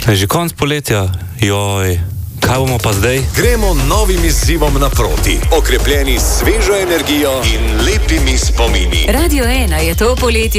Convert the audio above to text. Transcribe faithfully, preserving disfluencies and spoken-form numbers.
Že konc poletja, joj, kaj bomo pa zdaj? Gremo novim izzivom naproti, okrepljeni s svežo energijo in lepimi spomini. Radio ena je to poletje